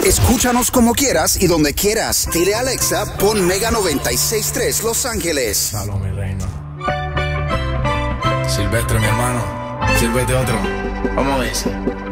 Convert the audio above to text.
Escúchanos como quieras y donde quieras. Dile a Alexa, pon Mega 96.3 Los Ángeles. Salud, mi reina. Silvestre, mi hermano. Sírvete otro. Vamos a ver.